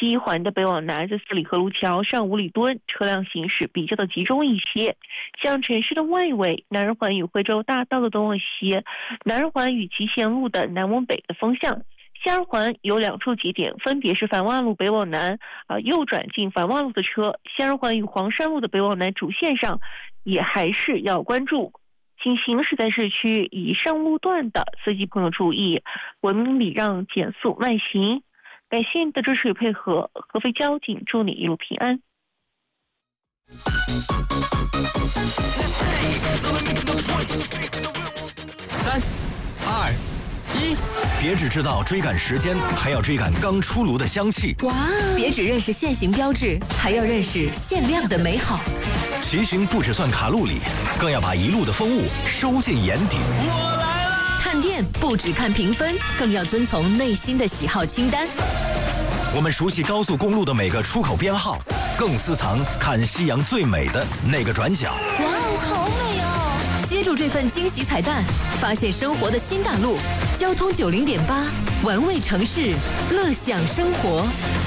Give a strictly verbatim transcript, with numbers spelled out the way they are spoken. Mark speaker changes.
Speaker 1: 西环的北往南，在四里河路桥上五里墩车辆行驶比较的集中一些。像城市的外围，南二环与惠州大道的东往西，南二环与集贤路的南往北的方向。西二环有两处节点，分别是繁万路北往南，啊、呃、右转进繁万路的车；西二环与黄山路的北往南主线上，也还是要关注。请行驶在市区以上路段的司机朋友注意，文明礼让，减速慢行。感谢你的支持与配合，合肥交警祝你一路平安。
Speaker 2: 三二一，别只知道追赶时间，还要追赶刚出炉的香气。
Speaker 3: 哇！别只认识限行标志，还要认识限量的美好。
Speaker 2: 骑行不只算卡路里，更要把一路的风物收进眼底。
Speaker 3: 我来了！看店不只看评分，更要遵从内心的喜好清单。
Speaker 2: 我们熟悉高速公路的每个出口编号，更私藏看夕阳最美的那个转角。
Speaker 3: 哇哦，好美哦！接住这份惊喜彩蛋，发现生活的新大陆。交通九零点八，玩味城市，乐享生活。